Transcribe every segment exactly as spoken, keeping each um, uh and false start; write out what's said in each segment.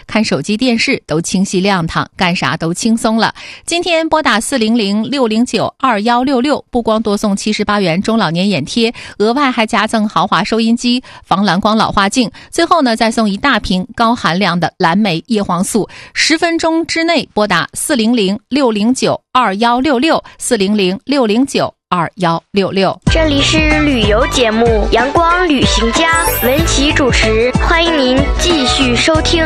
看手机电视都清晰亮堂，干啥都轻松了。今天拨打四零零六零九二一六六，不光多送七十八元中老年眼贴，额外还加赠豪华收音机、防蓝光老花镜，最后呢再送一大瓶高含量的蓝莓叶黄素。十分钟之内拨打四零零六零九二一六六，四零零六零九二一六六。 这里是旅游节目《阳光旅行家》，文琪主持，欢迎您继续收听。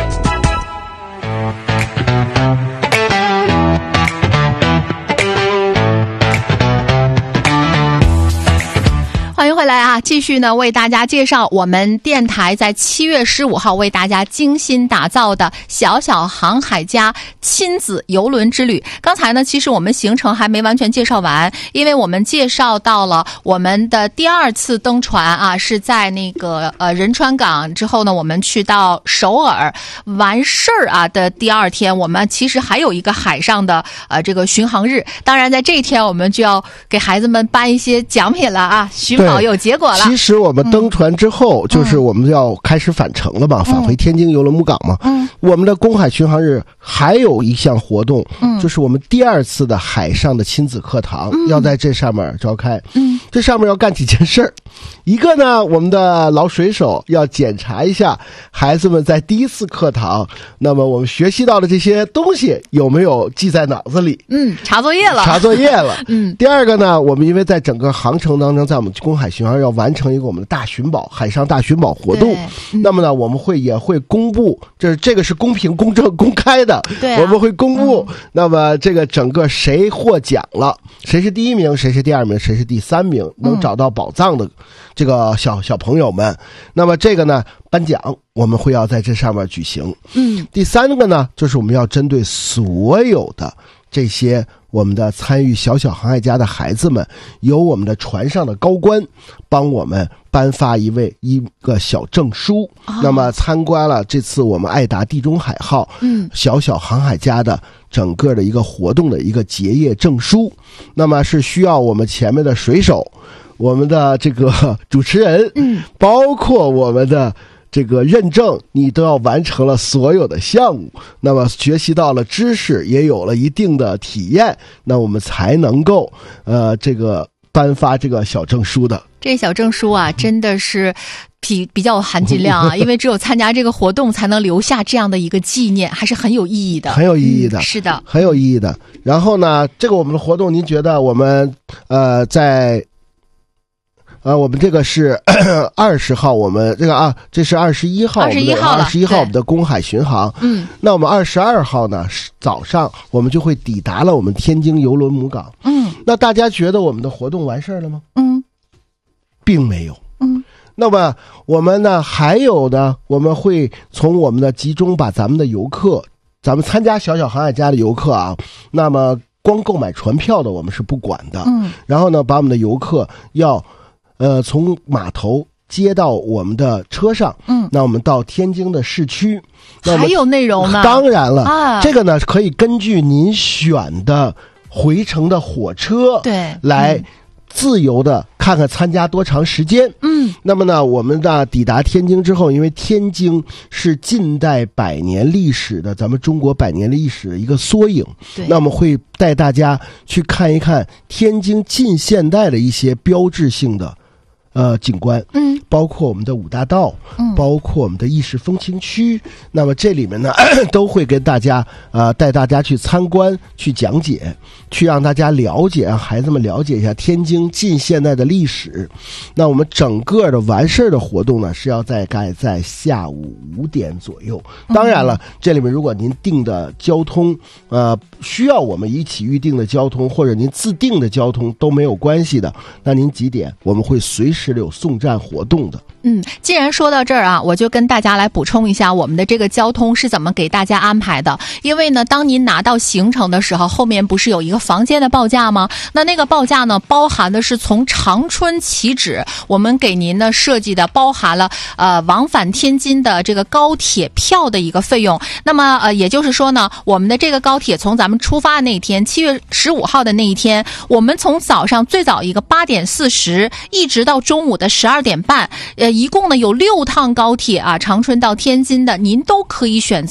欢迎回来啊！继续呢为大家介绍我们电台在七月十五号为大家精心打造的小小航海家亲子邮轮之旅。刚才呢其实我们行程还没完全介绍完，因为我们介绍到了我们的第二次登船啊，是在那个呃仁川港之后呢，我们去到首尔完事儿啊的第二天，我们其实还有一个海上的呃这个巡航日。当然在这一天我们就要给孩子们颁一些奖品了啊，巡航有结果了。 其实我们登船之后、嗯、就是我们要开始返程了嘛、嗯、返回天津邮轮母港嘛。嗯，我们的公海巡航日还有一项活动、嗯、就是我们第二次的海上的亲子课堂、嗯、要在这上面召开。嗯，这上面要干几件事儿。一个呢，我们的老水手要检查一下孩子们在第一次课堂，那么我们学习到的这些东西有没有记在脑子里。 嗯，查作业了查作业了嗯， 第二个呢，我们因为在整个航程当中，在我们公海巡航要完成一个我们的大寻宝海上大寻宝活动、嗯、那么呢我们会也会公布，这这个是公平公正公开的。 对、啊、 我们会公布、嗯、那么这个整个谁获奖了，谁是第一名，谁是第二名，谁是第三名，能找到宝藏的这个小小朋友们，那么这个呢颁奖我们会要在这上面举行。嗯，第三个呢就是我们要针对所有的这些我们的参与小小航海家的孩子们，由我们的船上的高官帮我们颁发一位一个小证书、哦、那么参观了这次我们爱达地中海号嗯小小航海家的整个的一个活动的一个结业证书，那么是需要我们前面的水手，我们的这个主持人，嗯，包括我们的这个认证，你都要完成了所有的项目，那么学习到了知识，也有了一定的体验，那我们才能够呃这个颁发这个小证书的。 这小证书啊，真的是比比较有含金量啊，因为只有参加这个活动才能留下这样的一个纪念，还是很有意义的， 很有意义的、嗯、 是的， 很有意义的。然后呢，这个我们的活动，您觉得我们呃在呃，我们这个是二十号，我们这个啊，这是二十一号， 二十一号了， 二十一号我们的公海巡航。嗯，那我们二十二号呢，早上我们就会抵达了我们天津邮轮母港。嗯，那大家觉得我们的活动完事儿了吗？嗯，并没有。嗯，那么我们呢，还有呢，我们会从我们的集中把咱们的游客，咱们参加小小航海家的游客啊，那么光购买船票的我们是不管的。嗯，然后呢，把我们的游客要。呃，从码头接到我们的车上，嗯，那我们到天津的市区， 还有内容呢？ 当然了，啊，这个呢可以根据您选的回程的火车， 对， 来自由的看看参加多长时间。嗯，那么呢，我们呢抵达天津之后，因为天津是近代百年历史的，咱们中国百年历史的一个缩影，对，那么会带大家去看一看天津近现代的一些标志性的。呃，景观，嗯，包括我们的五大道，嗯，包括我们的意式风情区，那么这里面呢，都会跟大家呃带大家去参观、去讲解、去让大家了解，让孩子们了解一下天津近现代的历史。那我们整个的完事儿的活动呢，是要在概在下午五点左右。当然了，嗯、这里面如果您订的交通，呃，需要我们一起预定的交通，或者您自订的交通都没有关系的，那您几点我们会随时。是有送站活动的。 嗯，既然说到这儿啊，我就跟大家来补充一下我们的这个交通是怎么给大家安排的。因为呢，当您拿到行程的时候，后面不是有一个房间的报价吗？那那个报价呢，包含的是从长春起止，我们给您呢设计的包含了呃往返天津的这个高铁票的一个费用。那么呃，也就是说呢，我们的这个高铁从咱们出发那一天，七月十五号的那一天，我们从早上最早一个八点四十，一直到中午的十二点半，呃，一共呢有六趟高铁啊，长春到天津的，您都可以选择